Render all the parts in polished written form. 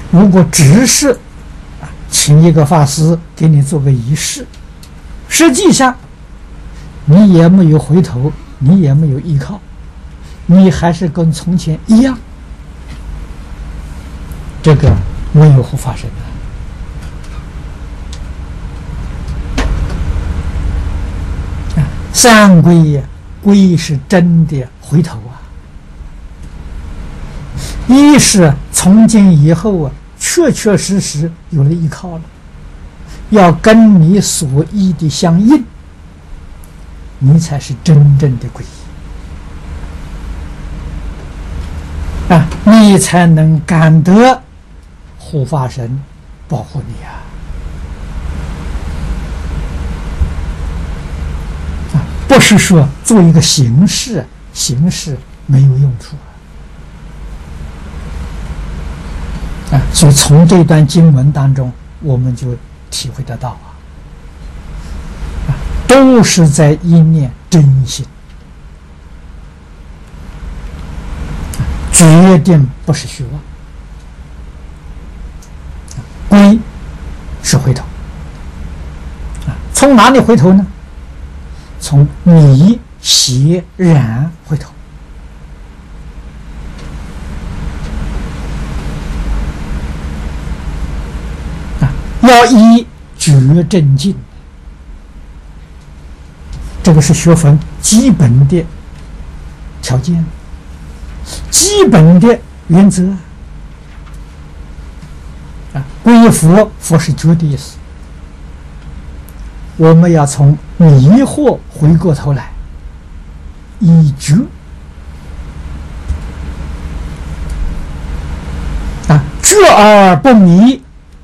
如果只是请一个法师给你做个仪式，实际上你也没有回头，你也没有依靠，你还是跟从前一样，这个没有护法神的。三皈呀，皈是真的回头啊，一是从今以后啊，确确实实有了依靠了，要跟你所依的相应，你才是真正的皈依啊，你才能感得护法神保护你啊。不是说做一个形式，形式没有用处啊！所以从这段经文当中，我们就体会得到都是在一念真心，决定不是虚妄。皈是回头从哪里回头呢？从迷邪染回头要依觉正境，这个是学佛基本的条件，基本的原则皈佛，佛是觉的意思。我们要从迷惑回过头来，依觉觉而不迷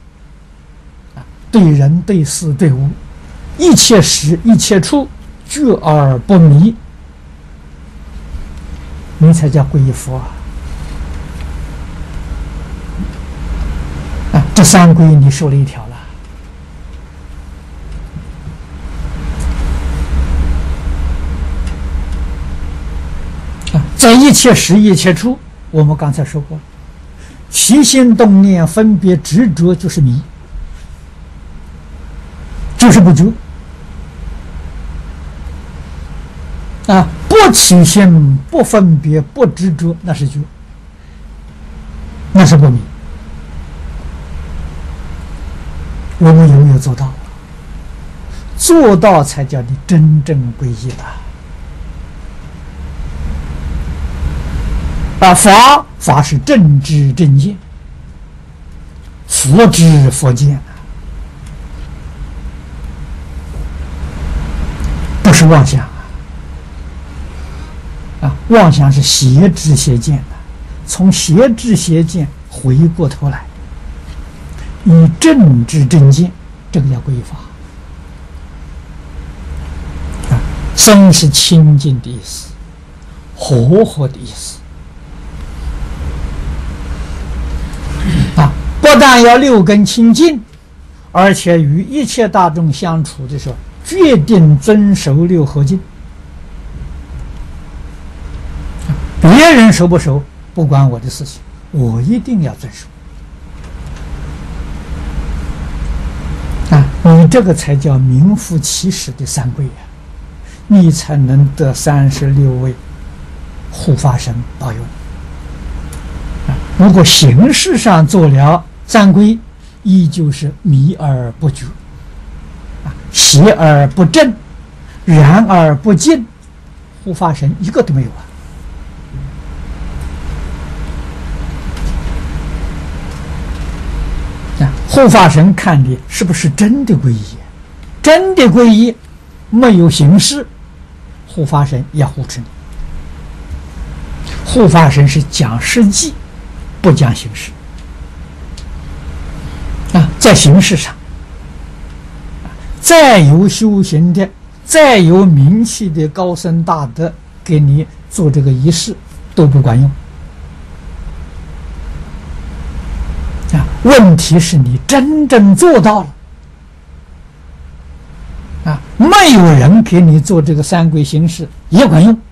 对人对事对物，一切时一切处觉而不迷，你才叫皈依佛这三皈你受了一条了。在一切时一切处，我们刚才说过，起心动念分别执着就是迷，就是不觉不起心不分别不执着，那是觉，那是不迷。我们有没有做到？做到才叫你真正皈依了。法是正知正见，佛知佛见不是妄想妄想是邪知邪见从邪知邪见回过头来，以正知正见，这个叫皈依法僧是清净的意思，活活的意思不但要六根清净，而且与一切大众相处的时候，决定遵守六合敬。别人守不守不关我的事情，我一定要遵守你这个才叫名副其实的三皈你才能得36位护法神保佑如果形式上做了三皈，依旧是迷而不觉邪而不正，然而不净，护法神一个都没有护法神看你是不是真的皈依，真的皈依没有形式，护法神要护持你。护法神是讲实际，不讲形式在形式上再有修行的，再有名气的高僧大德给你做这个仪式都不管用问题是你真正做到了没有人给你做这个三皈形式也管用